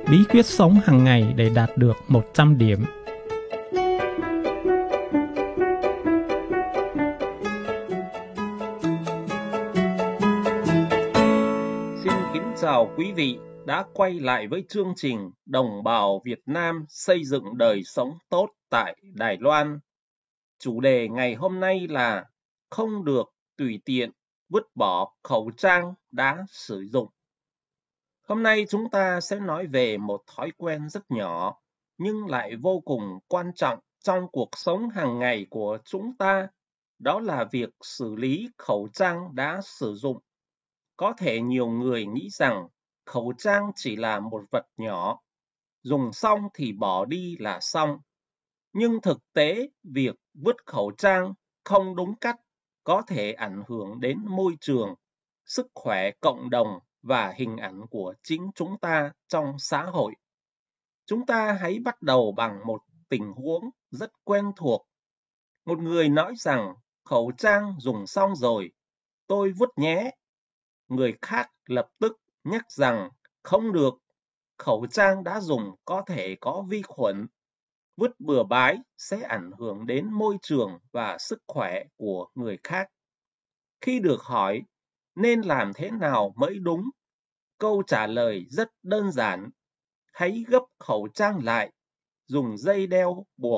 bí quyết sống hàng ngày để đạt được 100 điểm. Xin kính chào quý vị đã quay lại với chương trình Đồng bào Việt Nam xây dựng đời sống tốt tại Đài Loan. Chủ đề ngày hôm nay là không được tùy tiện vứt bỏ khẩu trang đã sử dụng. Hôm nay chúng ta sẽ nói về một thói quen rất nhỏ nhưng lại vô cùng quan trọng trong cuộc sống hàng ngày của chúng ta, đó là việc xử lý khẩu trang đã sử dụng. Có thể nhiều người nghĩ rằng khẩu trang chỉ là một vật nhỏ, dùng xong thì bỏ đi là xong. Nhưng thực tế, việc vứt khẩu trang không đúng cách có thể ảnh hưởng đến môi trường, sức khỏe cộng đồng và hình ảnh của chính chúng ta trong xã hội. Chúng ta hãy bắt đầu bằng một tình huống rất quen thuộc. Một người nói rằng khẩu trang dùng xong rồi, tôi vứt nhé. Người khác lập tức nhắc rằng không được, khẩu trang đã dùng có thể có vi khuẩn. Vứt bừa bãi sẽ ảnh hưởng đến môi trường và sức khỏe của người khác. Khi được hỏi nên làm thế nào mới đúng, câu trả lời rất đơn giản. Hãy gấp khẩu trang lại, dùng dây đeo buộc